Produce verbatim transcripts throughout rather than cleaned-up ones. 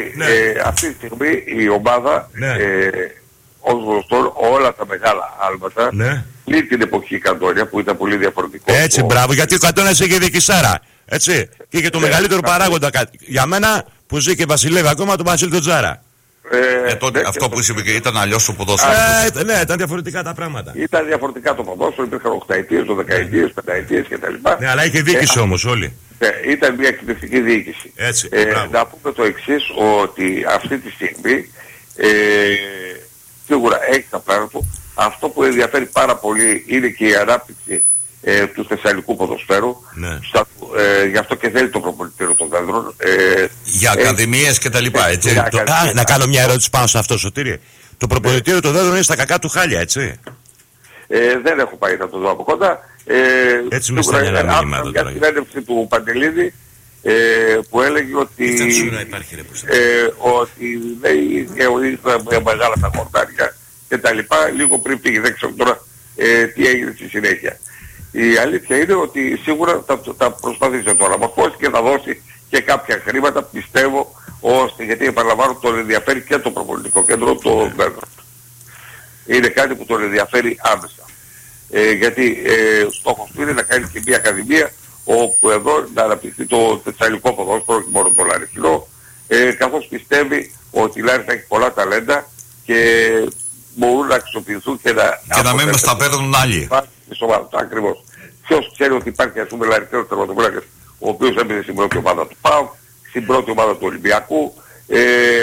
ναι. ε, αυτή τη στιγμή η ομάδα, ναι. ε, ως γνωστόν, όλα τα μεγάλα άλματα, ναι. πλην την εποχή Καντόνια που ήταν πολύ διαφορετικό. Έτσι, ο... μπράβο, γιατί ο Καντόνιας είχε διεκισάρα. Έτσι, και είχε το ναι, μεγαλύτερο ναι, παράγοντα. Ναι. Για μένα που ζει και βασιλεύει ακόμα τον Βασίλη τον Τζάρα. Ε, ε, τότε, ναι, αυτό που είπε και ήταν αλλιώς το ποδόσφαιρο. Ε, ναι, ήταν διαφορετικά τα πράγματα. Ήταν διαφορετικά το ποδόσφαιρο, υπήρχαν οκταετίες, δεκαετίες, πενταετίες κτλ. Ναι, αλλά είχε διοίκηση ε, όμως όλοι. Ναι, ήταν μια εκπαιδευτική διοίκηση. Έτσι, ε, να πούμε το εξής, ότι αυτή τη στιγμή ε, σίγουρα έχει τα πράγματα του. Αυτό που ενδιαφέρει πάρα πολύ είναι και η ανάπτυξη ε, του θεσσαλικού ποδοσφαίρου. Ναι. Στα, ε, γι' αυτό και θέλει το προπονητήριο των δέντρων. Ε, για ακαδημίες και τα λοιπά, έτσι. Ε, το, α, να κάνω μια ερώτηση πάνω σε αυτό, Σωτήρη. Το προπονητήριο ναι. των δέντρων είναι στα κακά του χάλια, έτσι. Ε, δεν έχω πάει να το δω από κοντά. Ε, έτσι με στέλνει ένα μήνυμα εδώ τώρα. Για την έντευξη του Παντελίδη ε, που έλεγε ότι υπάρχει, ρε, ε, ότι δεν ήταν μεγάλα τα χορτάρια και τα λοιπά, λίγο πριν πήγε, δεν ξέρω τώρα ε, τι έγινε στη συνέχεια. Η αλήθεια είναι ότι σίγουρα θα, θα προσπαθήσει τώρα να πώς και θα δώσει και κάποια χρήματα, πιστεύω, ώστε, γιατί επαναλαμβάνω τον ενδιαφέρει και το προπονητικό κέντρο των δέντρων. Είναι κάτι που τον ενδιαφέρει άμεσα. Ε, γιατί ε, ο στόχος του είναι να κάνει και μια ακαδημία όπου εδώ να αναπτυχθεί το θεσσαλικό ποδόσφαιρο και μόνο το λαριχινό, ε, καθώς πιστεύει ότι η Λάρισα έχει πολλά ταλέντα και μπορούν να αξιοποιηθούν και να... Και να μην μας τα παίρνουν άλλοι. Ακριβώς. Ποιος ξέρει ότι υπάρχει, ας πούμε, Λαριχινός τερματοφύλακας, ο οποίος έπαιζε στην πρώτη ομάδα του ΠΑΟΚ, στην πρώτη ομάδα του Ολυμπιακού, ε,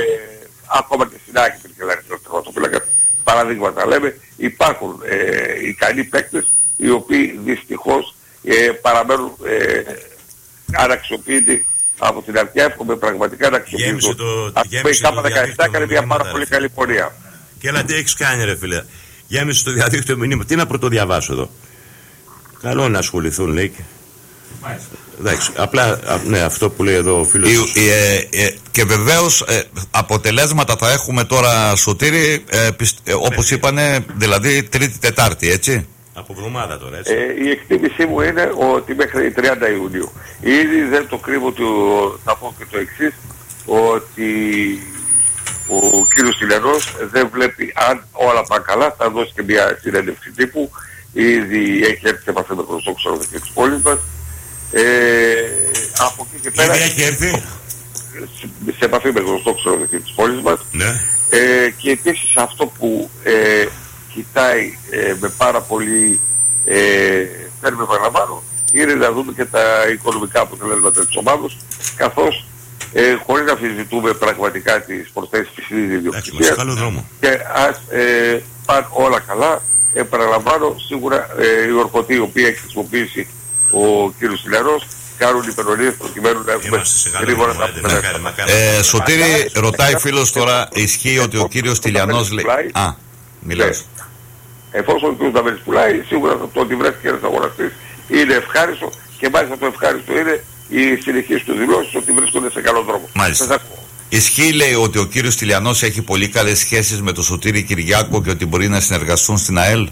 ακόμα και στην Άκη υπήρχε Λαριχινός τερματοφύλακας. Παραδείγματα λέμε, υπάρχουν ε, ικανοί παίκτες οι οποίοι δυστυχώς ε, παραμένουν ε, αναξιοποιητοί από την αρχή. Εύχομαι πραγματικά να αξιοποιηθούν. Γέμισε το δεκαεπτά έκανε μια πάρα πολύ καλή πορεία. Και έλα τι έχεις κάνει ρε φίλε. Γέμισε το διαδίκτυο μηνύμα. Τι να πρωτοδιαβάσω εδώ. Καλό είναι να ασχοληθούν λέει. Εντάξει, απλά ναι, αυτό που λέει εδώ ο φίλος. Η, ε, ε, και βεβαίως ε, αποτελέσματα θα έχουμε τώρα, Σωτήρη, ε, ε, όπως είπανε, δηλαδή Τρίτη Τετάρτη, έτσι. Από εβδομάδα τώρα, έτσι. Ε, η εκτίμησή μου είναι ότι μέχρι τριάντα Ιουνίου. Ήδη δεν το κρύβω, του, θα πω και το εξής, ότι ο κύριος Τηλιανός δεν βλέπει αν όλα πάνε καλά, θα δώσει και μια συνέντευξη τύπου. Ήδη έχει έρθει σε επαφή με γνωστό ξενοδοχείο της πόλης μας. Ε, από εκεί και πέρα ήδη έχει έρθει σε, σε επαφή με γνωστό ξενοδοχείο της πόλης μας. Ναι. Ε, και επίσης αυτό που ε, κοιτάει ε, με πάρα πολύ ε, φέρνει επαναλαμβάνω είναι να δούμε και τα οικονομικά αποτελέσματα της ομάδος, καθώς ε, χωρίς να αμφισβητούμε πραγματικά τις προσθέσεις της ίδιας ιδιοκτησίας και ας ε, πάνε όλα καλά. Επαναλαμβάνω, σίγουρα ε, η ορκωτή η οποία έχει χρησιμοποιήσει ο κύριος Τηλιανός κάνουν υπερορίες προκειμένου να έχουμε γρήγορα τα αποτελέσματα. Ε, Σωτήρη, ρωτάει φίλος τώρα, ισχύει ότι ο κύριος Τηλιανός λέει... Α, μιλάς. Εφόσον ο κύριος Νταβέλης πουλάει, σίγουρα το ότι βρέθηκε ένας αγοραστής είναι ευχάριστο και μάλιστα το ευχάριστο είναι οι συνεχείς του δηλώσεις ότι βρίσκονται σε καλό δρόμο. Μάλιστα. Ισχύει λέει ότι ο κύριος Τηλιανός έχει πολύ καλές σχέσεις με τον Σωτήρη Κυριάκο και ότι μπορεί να συνεργαστούν στην ΑΕΛ.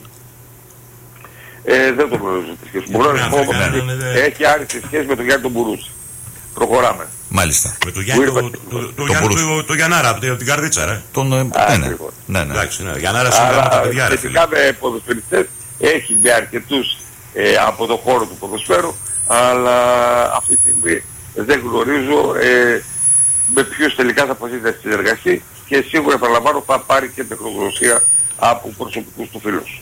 Ε, δεν το γνωρίζω τις σχέσεις. Μπορώ να σου πω όμως ότι έχει άρρηστη σχέση με τον Γιάννη τον Μπουρούση. Προχωράμε. Μάλιστα. Με τον Γιάννη το Γιαννάρα από την Καρδίτσα, ρε. Τον... Ναι, ναι. Εντάξει, ναι. Γιαννάρα συνεργάμε τα παιδιά, ρε. Σχετικά με ποδοσφαιριστές έχει με αρκετούς ε, από το χώρο του ποδοσφαίρου, αλλά αυτή τη στιγμή δεν γνωρίζω ε, με ποιους τελικά θα αποφασίσει να συνεργαστεί και σίγουρα επαναλαμβάνω θα πάρει και τεχνογνωσία από προσωπικούς του φίλους.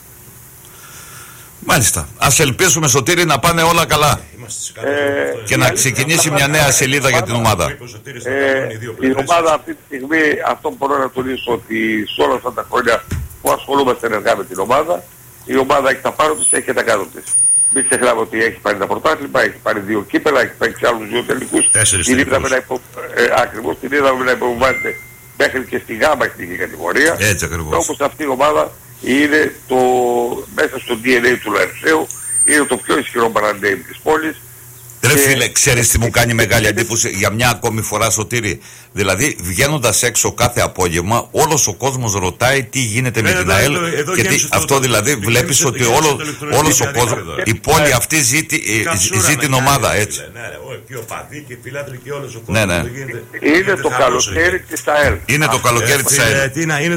Μάλιστα. Ας ελπίσουμε, Σωτήρη, να πάνε όλα καλά ε, και να ξεκινήσει μια νέα σελίδα για την ομάδα. Ε, η ομάδα αυτή τη στιγμή, αυτό μπορώ να τονίσω ότι σε όλα αυτά τα χρόνια που ασχολούμαστε ενεργά με την ομάδα, η ομάδα έχει τα πάνω της, έχει και τα κάτω της. Μην ξεχνάμε ότι έχει πάρει τα πρωτάθλημα, έχει πάρει δύο κύπελα, έχει πάρει και άλλους δύο τελικούς. Την είδαμε να, υπο... ε, ακριβώς, την είδαμε να υποβάλλεται μέχρι και στη γάμα εθνική κατηγορία. Έτσι ακριβώς. Όπως αυτή η ομάδα είναι το, μέσα στο ντι εν έι του Λαρισαίου, είναι το πιο ισχυρό brand name της πόλης Ρε φίλε, ξέρεις τι μου κάνει μεγάλη εντύπωση για μια ακόμη φορά, Σωτήρη? Δηλαδή, βγαίνοντας έξω κάθε απόγευμα, όλος ο κόσμος ρωτάει τι γίνεται με την ΑΕΛ. Και τι, αυτό δηλαδή βλέπεις ότι όλο, όλος ο κόσμος, η πόλη αυτή ζει την ομάδα, έτσι. Και ο παδί και οι φιλάθλοι και όλος ο κόσμος. Είναι το καλοκαίρι της ΑΕΛ. Είναι το καλοκαίρι της ΑΕΛ.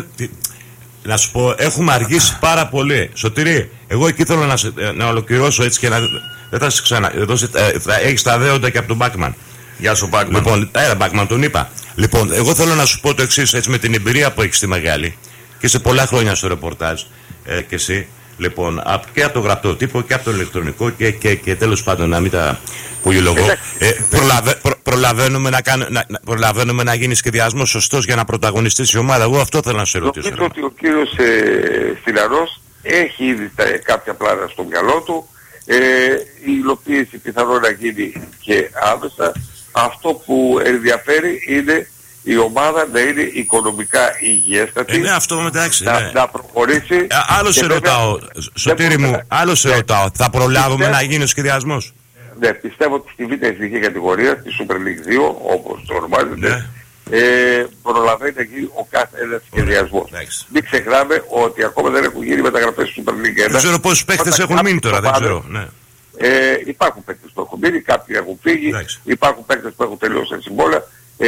Να σου πω, έχουμε αργήσει πάρα πολύ. Σωτήρη, εγώ εκεί θέλω να, σε, να ολοκληρώσω έτσι και να. Δεν θα σε ξανά. Έχει τα δέοντα και από τον Μπάκμαν. Γεια σου, Μπάκμαν. Λοιπόν, έλα, Μπάκμαν, τον είπα. Λοιπόν, εγώ θέλω να σου πω το εξής, έτσι, με την εμπειρία που έχει στη Μεγάλη και σε πολλά χρόνια στο ρεπορτάζ ε, και εσύ. Λοιπόν, και από το γραπτό τύπο και από το ηλεκτρονικό και, και, και τέλος πάντων να μην τα πολυλογώ. Ε, προλαβε, προ, προλαβαίνουμε, να κάνω, να, προλαβαίνουμε να γίνει σχεδιασμό σωστός για να πρωταγωνιστήσει η ομάδα. Εγώ αυτό θέλω να σε ρωτήσω. Νομίζω ότι ο κύριος ε, Στυλαρός έχει ήδη τα, κάποια πλάνα στο μυαλό του. Ε, η υλοποίηση πιθανόν να γίνει και άμεσα. Αυτό που ενδιαφέρει είναι η ομάδα να είναι οικονομικά υγιέστατη. Ε, ναι, αυτό μεταξύ. Να, ναι. να προχωρήσει. Ε, άλλο σε ρωτάω, Σωτήρη μου, άλλο σε ρωτάω. Θα προλάβουμε πιστεύω, να γίνει ο σχεδιασμός? Ναι, πιστεύω ότι στη β' εθνική κατηγορία, τη Super League δύο, όπως το ονομάζεται, ναι. ε, προλαβαίνει να γίνει ο κάθε ένας σχεδιασμός. Μην ξεχνάμε ότι ακόμα δεν έχουν γίνει μεταγραφές στη Super League ένα. Δεν ξέρω πόσους παίκτες έχουν μείνει τώρα, δεν ξέρω. Ναι. Ε, υπάρχουν παίκτες που έχουν μείνει, κάποιοι έχουν φύγει, εντάξει. Υπάρχουν παίκτες που έχουν τελειώσει συμβόλαια. Ε,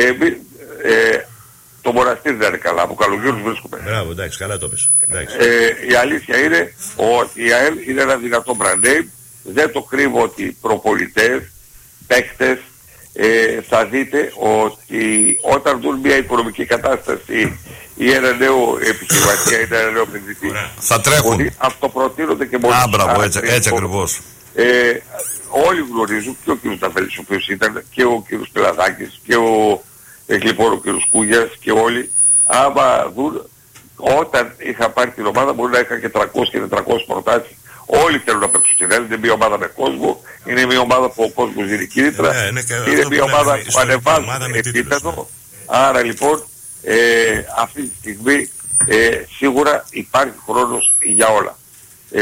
ε, το Μοναστήρι δεν είναι καλά, από καλοκαίρι βρίσκουμε. Μπράβο, εντάξει, καλά το πες. Ε, η αλήθεια είναι ότι η ΑΕΛ είναι ένα δυνατό brand name. Δεν το κρύβω ότι προπολιτές, παίκτες, ε, θα δείτε ότι όταν δουν μια οικονομική κατάσταση ή ένα νέο επιχειρηματία ή ένα νέο επενδυτή, θα τρέχουν. Αυτοπροτείνονται και μόνοι. Α, μπράβο, έτσι, έτσι ακριβώς. Ε, όλοι γνωρίζουν και ο κ. Ταφέλης, ο οποίος ήταν, και ο κ. Πελαδάκης και ο ε, λοιπόν ο κ. Κούγιας και όλοι, άμα δουν, όταν είχα πάρει την ομάδα μπορεί να είχα και τριακόσιες και τετρακόσιες προτάσεις. Όλοι θέλουν να παίξουν στην ΕΛ, είναι μια ομάδα με κόσμο, είναι μια ομάδα που ο κόσμος δίνει κίνητρα, ναι, ναι, είναι μια ομάδα που ανεβάζει επίπεδο. Άρα λοιπόν ε, αυτή τη στιγμή ε, σίγουρα υπάρχει χρόνος για όλα. Ε,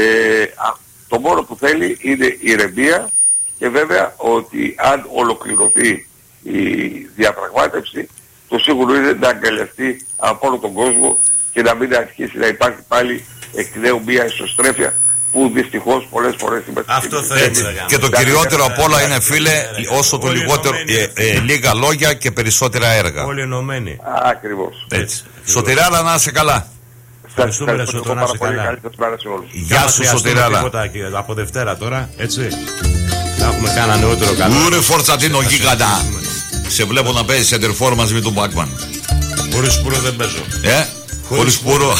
το μόνο που θέλει είναι ηρεμία και βέβαια ότι αν ολοκληρωθεί η διαπραγμάτευση, το σίγουρο είναι να αγκαλιαστεί από όλο τον κόσμο και να μην αρχίσει να υπάρχει πάλι εκ νέου μια ισοστρέφεια που δυστυχώς πολλές φορές αυτό θα έτσι. Και το κυριότερο απ' όλα είναι, φίλε, όσο το λιγότερο ε, ε, λίγα λόγια και περισσότερα έργα. Όλοι ενωμένοι. Ακριβώς. Έτσι. Σωτηράλα, να είσαι καλά. Ευχαριστούμε, ρε Σωτώ, να είσαι καλά. Γεια σου, Σωτηράλα. Από Δευτέρα τώρα, έτσι. Θα έχουμε κανένα νεότερο καλό. Ούρε Φορτσατίνο γίγαντα. Σε βλέπω να παίζεις σεντερφόρ μαζί με τον Μπάκμαν. Χωρίς σπούρο δεν παίζω. Ε, χωρίς σπούρο.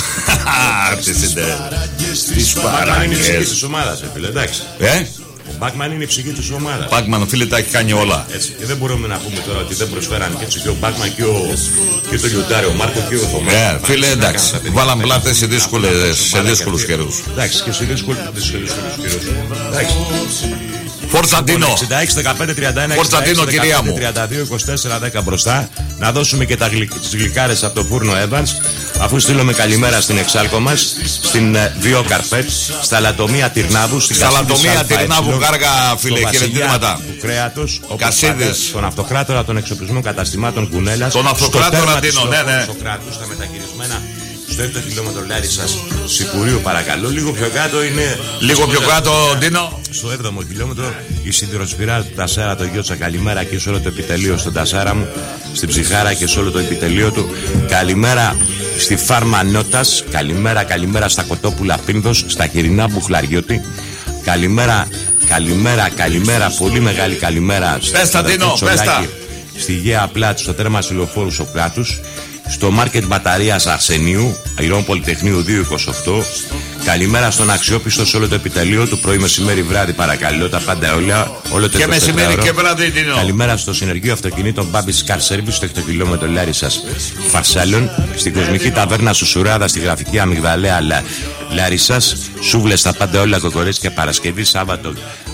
Τις παράγγες. Είναι η ψυχή της ομάδας, φίλε, εντάξει. Ε? Ο Μπάκμαν είναι η ψυχή της ομάδας. Ο Μπάκμαν, φίλε, τα έχει κάνει όλα. Έτσι. Και δεν μπορούμε να πούμε τώρα ότι δεν προσφέραν και έτσι και ο Μπάκμαν και, ο... και το Λιουτάρι, ο Μάρκο και ο Θωμά. Ε, φίλε, εντάξει. Βάλαν πλάτες σε δύσκολους καιρούς. Εντάξει, και σε δύσκολους καιρούς. Εντάξει. Φορτσαντίνο. εξήντα έξι δεκαπέντε τριάντα ένα Φορτσαντίνο, κυρία μου. τριάντα δύο είκοσι τέσσερα δέκα μπροστά. Να δώσουμε και τα γλυ... τις γλυκάρες από το φούρνο Evans. Αφού στείλουμε καλημέρα στην Εξάλκο μας, στην Βιό Καρπέτ, στα Λατομεία Τυρνάβου, στην Λατομεία Τυρνάβου, κάργα, φίλε, χαιρετίσματα. Του κρέατος, Κασίδης, τον αυτοκράτορα των εξοπλισμών καταστημάτων Κουνέλας, τον αυτοκράτορα Τίνο, ναι, ναι. Στα μετακυρισμένα στο επτά χιλιόμετρο Λάρισσας Σικουρίου, παρακαλώ. Λίγο πιο κάτω είναι. Λίγο πιο κάτω, Ντίνο. Στο έβδομο χιλιόμετρο η συντηροσφυρά του Τασάρα, το Γιώτσα. Καλημέρα και σε όλο το επιτελείο στον Τασάρα μου, στην Ψυχάρα και σε όλο το επιτελείο του. Καλημέρα στη Φάρμα Νότας. Καλημέρα, καλημέρα στα Κοτόπουλα Πίνδος, στα Χειρινά Μπουχλαριώτη. Καλημέρα, καλημέρα, καλημέρα, πολύ μεγάλη καλημέρα. Πέστα, Ντίνο, πέστα. Στη Γέα Πλάτ, στο τέρμα Συλλοφόρου Σοκράτους. Στο μάρκετ μπαταρίας Αρσενίου, Ηρών Πολυτεχνείου δύο είκοσι οκτώ. Καλημέρα στον αξιόπιστο σε όλο το επιτελείο του, πρωί, μεσημέρι, βράδυ, παρακαλώ, τα πάντα όλα, όλο το και μεσημέρι και βράδυ, Ντίνο. Καλημέρα στο συνεργείο αυτοκινήτων Μπάμπης Car Service, στο επτά χιλιόμετρο Λάρισσας Φαρσάλων, στην Κοσμική Ταβέρνα Σουσουράδα, στη γραφική Αμυγδαλέα Λα... Λάρισσας, σούβλες, τα πάντα όλα, κοκορέτσια, Παρασκευή, Σάββατο,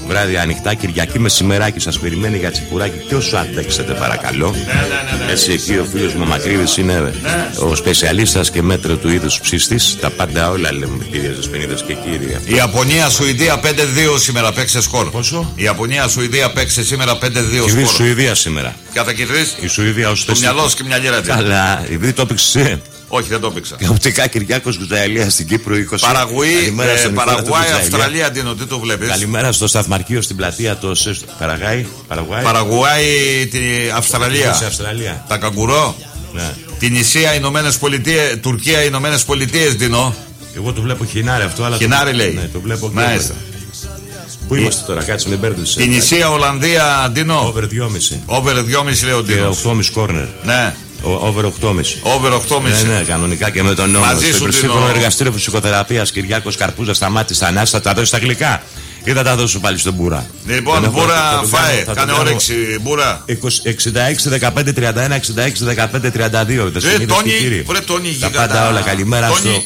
βράδυ ανοιχτά. Κυριακή μεσημεράκι σας περιμένει για τσιπουράκι και όσο αντέξετε παρακαλώ. Ναι, ναι, ναι. Έτσι εκεί ο φίλος μου Μακρύβης είναι ναι. ο σπεσιαλίστας και μέτρο του είδους ψήστης. Τα πάντα όλα λέμε κυρίες Δεσποινίδες και κύριοι. Η Ιαπωνία Σουηδία πέντε δύο σήμερα παίξε σκορ. Πόσο? Η Ιαπωνία Σουηδία παίξε σήμερα πέντε δύο σκορ. Η Σουηδία σήμερα. Και θα κερδίσει. Η Σουηδία ως το μυαλό και μια λίρα. Καλά, η Β' το έπαιξε. Όχι, δεν το έπαιξα. Και οπτικά Κυριάκος Κουζαελία στην Κύπρο είκοσι. Παραγουή, ε, Παραγουάη, Αυστραλία, Ντίνο, τι το βλέπεις. Καλημέρα στο σταθμαρχείο στην πλατεία το Παραγάη. Παραγουάη, Παραγουάη την Αυστραλία. Αυστραλία. Τα καγκουρό. Ναι. Την Ισία, Ηνωμένες Πολιτείες, Τουρκία, Ηνωμένες Πολιτείες, Ντίνο. Εγώ το βλέπω χινάρι αυτό, αλλά. Χινάρι το... λέει. Ναι, το βλέπω Μάλιστα. Πού είμαστε τώρα, κάτσε με μπέρδεψε. Την Ισία, Ολλανδία, Ντίνο. Over δυόμισι. Over δυόμισι λέει ο Ντίνο. Και οκτώ κόμμα πέντε κόρνερ. Ναι. Over οκτώ κόμμα πέντε. Over οκτώ κόμμα πέντε. Ναι, ναι, κανονικά και με τον νόμο. Μαζί Στο υπερσύγχρονο εργαστήριο φυσικοθεραπείας Κυριάκος Καρπούζα σταμάτησε τα νάστα, τα δώσει στα αγγλικά. Ή θα τα δώσω πάλι στον Μπούρα. Λοιπόν, Μπούρα, φάε. Κάνε όρεξη, Μπούρα. εξήντα έξι δεκαπέντε τριάντα ένα, εξήντα έξι δεκαπέντε τριάντα δύο. Ρε Τόνι, βρε Τόνι, τα πάντα όλα. Καλημέρα στο.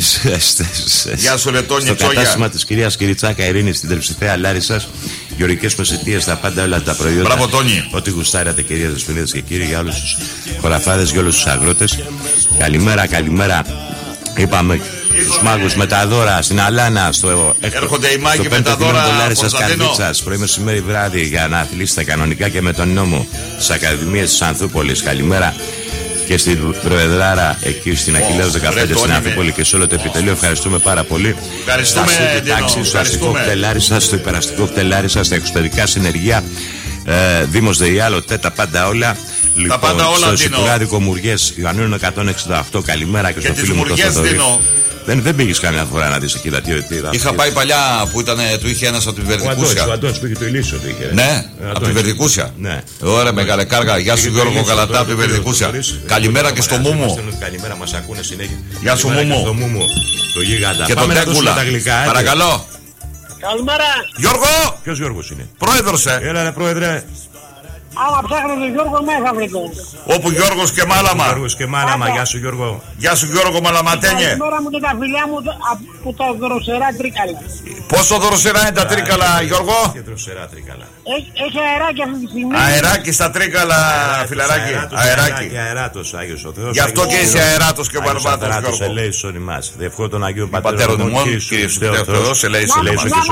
Γεια σου, ρε Τόνι, στο κατάστημα της κυρίας Κυριτσάκα Ειρήνη στην Τερψιθέα Λάρισσας. Γεωργικές μεσαιτίες, τα πάντα όλα τα προϊόντα. Μπράβο, Τόνι. Ό,τι γουστάρατε, κυρίες Δεσποινίδες και κύριοι, για όλους τους χωραφάδες, για όλους τους αγρότες. Καλημέρα, καλημέρα. Είπαμε τους μάγους με τα δώρα στην Αλάνα. Στο, έρχονται οι μάγοι με τα δώρα Λάρισσας Καρδίτσας, πρωί μεσημέρι βράδυ, για να αθλήσετε κανονικά και με τον νόμο στις Ακαδημίες της Ανθούπολης. Καλημέρα. Και στην Προεδράρα εκεί στην Αχιλλέως δεκαπέντε στην Ανθούπολη και σε όλο το επιτελείο. Ευχαριστούμε πάρα πολύ. Ευχαριστούμε, Τάξη, στο αστικό κτελάρι σας, στο υπεραστικό κτελάρι σας, στα εξωτερικά συνεργεία, ε, Δήμος ΔΕΙΑΛ, τα πάντα όλα. Τα Λοιπόν, πάντα όλα, στο Σικουράδικο Μουριές, Ιωαννίνων εκατόν εξήντα οκτώ, καλημέρα και, και στο φίλο μου το Θοδωρή. Δεν, δεν πήγες καμιά φορά να δεις εκεί τα τι. Είχα πάει παλιά που ήταν, του είχε ένας από την Βερδικούσια. Ο Αντώνης που είχε το Ηλίσιο του είχε. Ναι, από την Βερδικούσια. Ναι. Ωραία, μεγάλη κάργα. Γεια σου Γιώργο Καλατά από την Βερδικούσια. Καλημέρα και στο Μούμου. Καλημέρα, μας ακούνε συνέχεια. Γεια σου Μούμου. Το γίγαντα. Και τον Τέκουλα. Παρακαλώ. Καλημέρα. Γιώργο! Ποιος Γιώργος είναι? Πρόεδρος, ε. Έλα, ρε πρόεδρε. Άμα ψάχνετε Γιώργο μέσα βρείτε. Όπου Γιώργος και Μάλαμα. Γιώργος και Μάλαμα, γεια σου Γιώργο. Γεια σου Γιώργο Μαλαματένιε. Καλημέρα μου και τα φιλιά μου από τα δροσερά τρίκαλα. Πόσο δροσερά είναι τα τρίκαλα, Γιώργο? Και δροσερά τρίκαλα. Έχει αεράκι αυτή τη στιγμή. Αεράκι στα τρίκαλα, φιλαράκι. Αεράκι. Αεράτος, Άγιος ο Θεός. Γι' αυτό και είσαι αεράτος και μπαρμπάτος, Γιώργο. Ελέησον ημάς. Διευχώ τον Αγίο Πατέρα ημών, Κύριε Θεός, ελέησον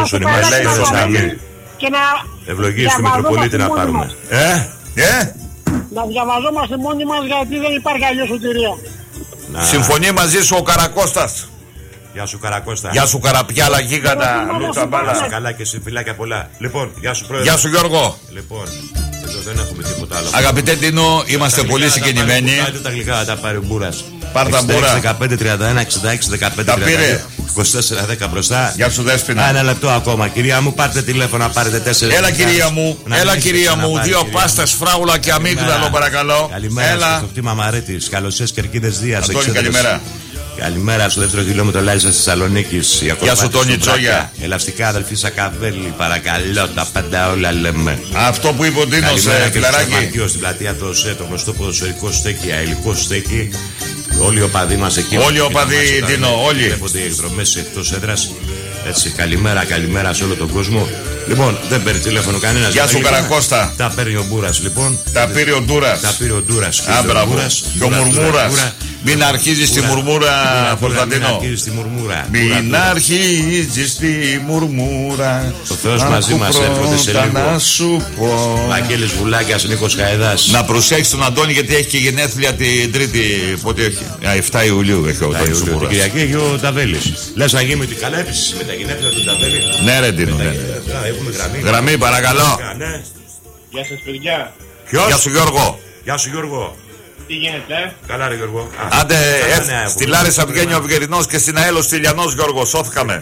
ημάς. Και να ευλογίες του Μητροπολίτη να πάρουμε. Ε, ε. Να διαβαζόμαστε μόνοι μας γιατί δεν υπάρχει αλλιώς σωτηρία. Να... Συμφωνεί μαζί σου ο Καρακώστας. Γεια σου Καρακώστα. Γεια σου Καραπιάλα γίγαντα. Λούτσα μπάλα. Καλά και εσύ φιλάκια πολλά. Λοιπόν, γεια σου πρόεδρε. Γεια σου Γιώργο. Λοιπόν, εδώ δεν έχουμε τίποτα άλλο. Αγαπητέ Τίνο, είμαστε πολύ συγκινημένοι. Κάντε τα γλυκά, τα πάρει ο Μπούρας. Πάρτα Μπούρα. δεκαπέντε τριάντα ένα εξήντα έξι δεκαπέντε τριάντα δύο είκοσι τέσσερα δέκα μπροστά. Γεια σου Δέσποινα. Ένα λεπτό ακόμα. Κυρία μου, πάρτε τηλέφωνα, πάρετε τέσσερα. Έλα κυρία μου, έλα κυρία μου. Δύο πάστες φράουλα και αμύγδαλο παρακαλώ. Καλημέρα στο κτήμα Μαρέτης. Καλωσές Κερκίδες Δίας. Αντώνη, καλημέρα. Καλημέρα στο δεύτερο χιλιόμετρο Λάρισα Θεσσαλονίκη. Γεια σου Τόνι Τσόγια. Ελαστικά αδελφή Σακαβέλη, παρακαλώ, τα πάντα όλα λέμε. Αυτό που είπε ο Ντίνος, φιλαράκι. Στην πλατεία το ΣΕ, το γνωστό ποδοσφαιρικό στέκι, αελικό στέκι. Όλοι οι οπαδοί μας εκεί. Όλοι οι οπαδοί, Ντίνο, όλοι. Βλέπονται οι εκδρομές εκτός έδρας. Έτσι, καλημέρα, καλημέρα σε όλο τον κόσμο. Λοιπόν, δεν παίρνει τηλέφωνο κανένας. Γεια σου Καρακώστα. Τα παίρνει ο Μπούρας λοιπόν. Τα πήρε ο Ντούρας. Τα πήρε ο Ντούρας. Άμπραβο. Και ο Μουρμούρας. Μην αρχίζεις τη μουρμούρα, Κωνσταντίνο. Μην αρχίζεις τη μουρμούρα. Μην αρχίζεις τη μουρμούρα. Ο Θεός μαζί μας έρχονται σε λίγο. Βαγγέλης Βουλάκιας, Νίκος Χαεδάς. Να προσέξεις τον Αντώνη γιατί έχει και γενέθλια την Τρίτη. Πότε έχει? εφτά Ιουλίου έχει ο Αντώνης. Την Κυριακή έχει ο Ταβέλης. Λες να γίνει ότι καλά έπεισε με τα γενέθλια του Ταβέλη. Ναι, ρε Ντίνο. Έχουμε γραμμή. Γραμμή, παρακαλώ. Γεια σας παιδιά. Γεια σου Γιώργο. Γεια σου Γιώργο. Τι γίνεται? Καλά ρε Γιώργο. Άντε, στη Λάρισα βγαίνει ο Αυγερινός και στην ΑΕΛ ο Στυλιανός, Γιώργο, σώθηκαμε.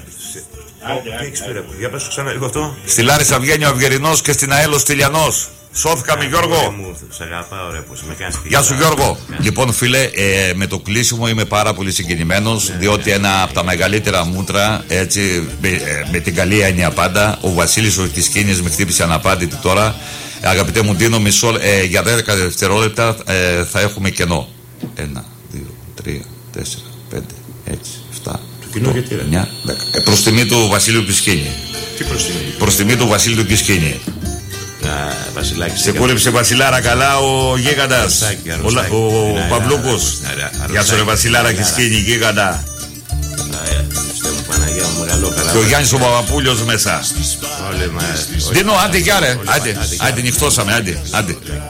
Για πες ξανά λίγο αυτό. Στη Λάρισα βγαίνει ο Αυγερινός και στην ΑΕΛ ο Στυλιανός. Σώθηκαμε Γιώργο. Σε αγαπάω ρε που με κάνεις. Γεια σου Γιώργο. Λοιπόν φίλε, ε, με το κλείσιμο είμαι πάρα πολύ συγκινημένος, διότι ένα από τα μεγαλύτερα μούτρα, έτσι, με, ε, με την καλή έννοια πάντα, ο Βασίλης ο Κισκίνης με χτύπησε αναπάντητη τώρα. Αγαπητέ μου Ντίνο, μισό, ε, για δέκα δευτερόλεπτα ε, θα έχουμε κενό. Ένα, δύο, τρία, τέσσερα, πέντε, έξι, εφτά, εννιά, δέκα. Ε, προς τιμή του Βασίλειου Κισκίνη. Τι προς τιμή? Προς τιμή του Βασίλη του Κισκίνη. Α, Βασιλάκη. Σε κούλεψε Βασιλάρα καλά ο γίγαντας. Ο, ο, ο Παυλούκος. Γεια σου ρε Βασιλάρα Κισκίνη, γίγαντα. Και ο Γιάννης ο Παπαπούλιος μέσα. Δίνω, άντε γεια ρε. Άντε, άντε νυχτώσαμε, άντε, άντε.